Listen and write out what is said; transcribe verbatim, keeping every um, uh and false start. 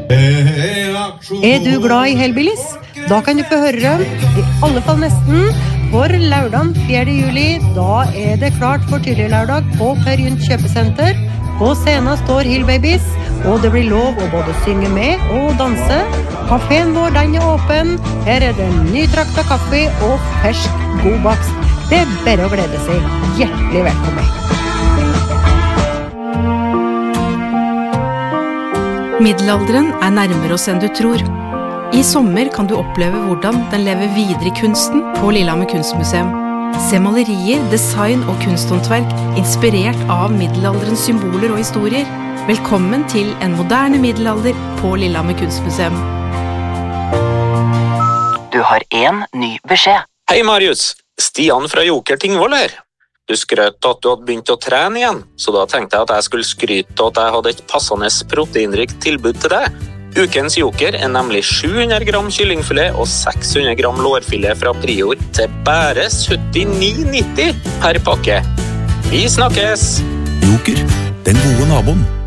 Er du glad i Hellbillies? Da kan du få høre dem, i alle fall nesten, for lørdag fjerde juli, da er det klart for tydelig lørdag på Per Gynt kjøpesenter. På scenen står Hillbabies, og det blir lov å både synge med og danse. Kaféen vår, den er åpen. Her er det nytrakta kaffe og fersk god bakst. Det er bare å glede seg. Hjertelig velkommen. Middelalderen er nærmere oss enn du tror. I sommer kan du oppleve hvordan den lever videre i kunsten på Lillehammer Kunstmuseum. Se malerier, design og kunsthåndverk inspirert av middelalderens symboler og historier. Velkommen til en moderne middelalder på Lillehammer Kunstmuseum. Du har en ny beskjed. Hei Marius, Stian fra Joker Tingvoll her. Du skrøt at du hadde begynt å trene igjen, så da tenkte jeg at jeg skulle skryte at jeg hadde et passende proteinrikt tilbud til deg. Ukens Joker er nemlig sju hundre gram kyllingfilet og seks hundre gram lårfilet fra Prior til bare syttini nitti per pakke. Vi snakkes! Joker, den gode naboen.